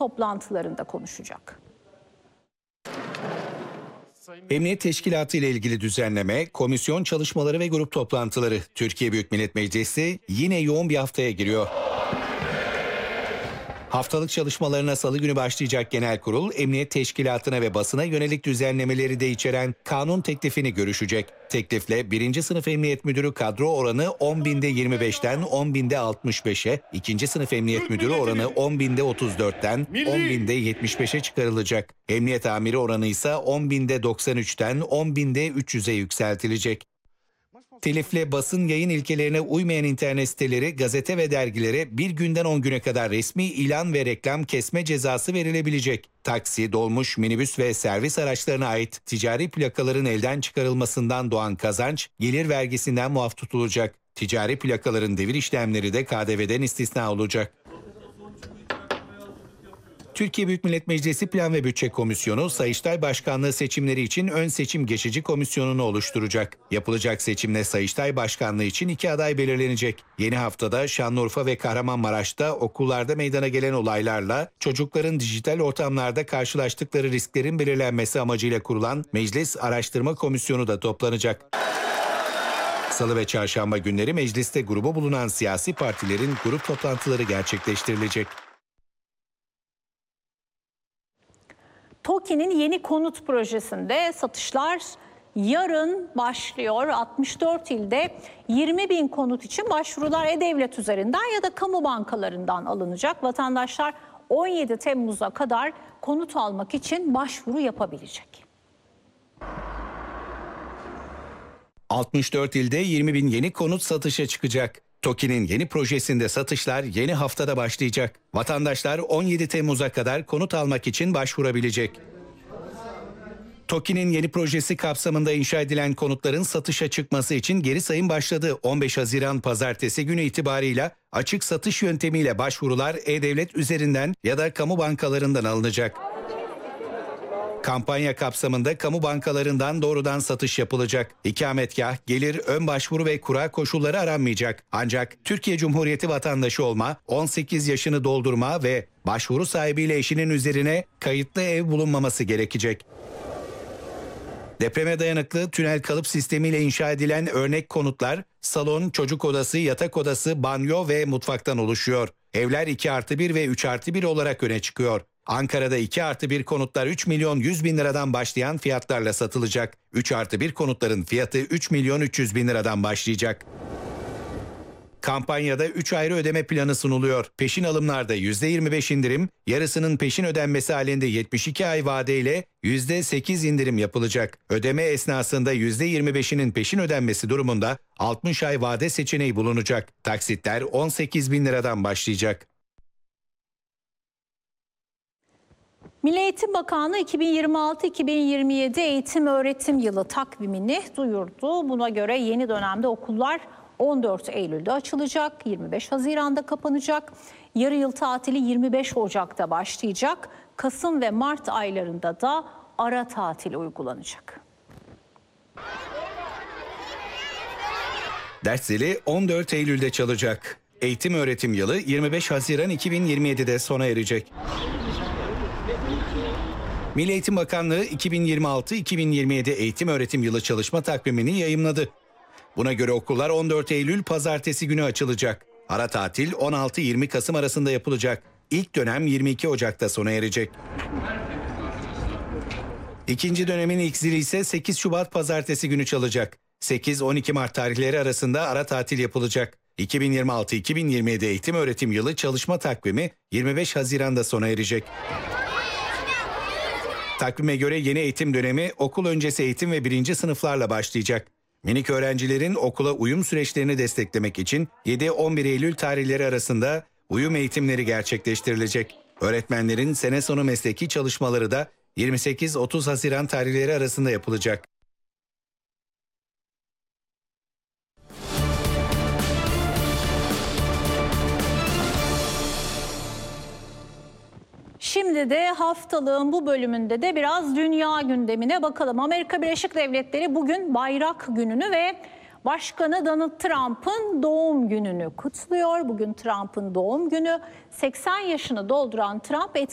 toplantılarında konuşacak. Emniyet Teşkilatı ile ilgili düzenleme, komisyon çalışmaları ve grup toplantıları. Türkiye Büyük Millet Meclisi yine yoğun bir haftaya giriyor. Haftalık çalışmalarına Salı günü başlayacak Genel Kurul, Emniyet Teşkilatı'na ve basına yönelik düzenlemeleri de içeren kanun teklifini görüşecek. Teklifle 1. Sınıf Emniyet Müdürü kadro oranı 10.000'de 25'ten 10.000'de 65'e, 2. Sınıf Emniyet Müdürü oranı 10.000'de 34'ten 10.000'de 75'e çıkarılacak. Emniyet Amiri oranı ise 10.000'de 93'ten 10.000'de 300'e yükseltilecek. Telifle basın yayın ilkelerine uymayan internet siteleri, gazete ve dergilere bir günden 10 güne kadar resmi ilan ve reklam kesme cezası verilebilecek. Taksi, dolmuş, minibüs ve servis araçlarına ait ticari plakaların elden çıkarılmasından doğan kazanç, gelir vergisinden muaf tutulacak. Ticari plakaların devir işlemleri de KDV'den istisna olacak. Türkiye Büyük Millet Meclisi Plan ve Bütçe Komisyonu, Sayıştay Başkanlığı seçimleri için ön seçim geçici komisyonunu oluşturacak. Yapılacak seçimle Sayıştay Başkanlığı için 2 aday belirlenecek. Yeni haftada Şanlıurfa ve Kahramanmaraş'ta okullarda meydana gelen olaylarla çocukların dijital ortamlarda karşılaştıkları risklerin belirlenmesi amacıyla kurulan Meclis Araştırma Komisyonu da toplanacak. Salı ve çarşamba günleri mecliste grubu bulunan siyasi partilerin grup toplantıları gerçekleştirilecek. TOKİ'nin yeni konut projesinde satışlar yarın başlıyor. 64 ilde 20.000 konut için başvurular E-Devlet üzerinden ya da kamu bankalarından alınacak. Vatandaşlar 17 Temmuz'a kadar konut almak için başvuru yapabilecek. 64 ilde 20.000 yeni konut satışa çıkacak. TOKİ'nin yeni projesinde satışlar yeni haftada başlayacak. Vatandaşlar 17 Temmuz'a kadar konut almak için başvurabilecek. TOKİ'nin yeni projesi kapsamında inşa edilen konutların satışa çıkması için geri sayım başladı. 15 Haziran Pazartesi günü itibarıyla açık satış yöntemiyle başvurular E-Devlet üzerinden ya da kamu bankalarından alınacak. Kampanya kapsamında kamu bankalarından doğrudan satış yapılacak. İkametgah, gelir, ön başvuru ve kura koşulları aranmayacak. Ancak Türkiye Cumhuriyeti vatandaşı olma, 18 yaşını doldurma ve başvuru sahibiyle eşinin üzerine kayıtlı ev bulunmaması gerekecek. Depreme dayanıklı tünel kalıp sistemiyle inşa edilen örnek konutlar, salon, çocuk odası, yatak odası, banyo ve mutfaktan oluşuyor. Evler 2+1 ve 3+1 olarak öne çıkıyor. Ankara'da 2+1 konutlar 3 milyon 100 bin liradan başlayan fiyatlarla satılacak. 3+1 konutların fiyatı 3 milyon 300 bin liradan başlayacak. Kampanyada 3 ayrı ödeme planı sunuluyor. Peşin alımlarda %25 indirim, yarısının peşin ödenmesi halinde 72 ay vadeyle %8 indirim yapılacak. Ödeme esnasında %25'inin peşin ödenmesi durumunda 60 ay vade seçeneği bulunacak. Taksitler 18 bin liradan başlayacak. Milli Eğitim Bakanlığı 2026-2027 eğitim öğretim yılı takvimini duyurdu. Buna göre yeni dönemde okullar 14 Eylül'de açılacak, 25 Haziran'da kapanacak. Yarı yıl tatili 25 Ocak'ta başlayacak. Kasım ve Mart aylarında da ara tatil uygulanacak. Ders zili 14 Eylül'de çalacak. Eğitim öğretim yılı 25 Haziran 2027'de sona erecek. Milli Eğitim Bakanlığı 2026-2027 eğitim öğretim yılı çalışma takvimini yayımladı. Buna göre okullar 14 Eylül Pazartesi günü açılacak. Ara tatil 16-20 Kasım arasında yapılacak. İlk dönem 22 Ocak'ta sona erecek. İkinci dönemin ilk zili ise 8 Şubat Pazartesi günü çalacak. 8-12 Mart tarihleri arasında ara tatil yapılacak. 2026-2027 eğitim öğretim yılı çalışma takvimi 25 Haziran'da sona erecek. Takvime göre yeni eğitim dönemi okul öncesi eğitim ve 1. sınıflarla başlayacak. Minik öğrencilerin okula uyum süreçlerini desteklemek için 7-11 Eylül tarihleri arasında uyum eğitimleri gerçekleştirilecek. Öğretmenlerin sene sonu mesleki çalışmaları da 28-30 Haziran tarihleri arasında yapılacak. Şimdi de haftalığın bu bölümünde de biraz dünya gündemine bakalım. Amerika Birleşik Devletleri bugün Bayrak Günü'nü ve Başkanı Donald Trump'ın doğum gününü kutluyor. Bugün Trump'ın doğum günü. 80 yaşını dolduran Trump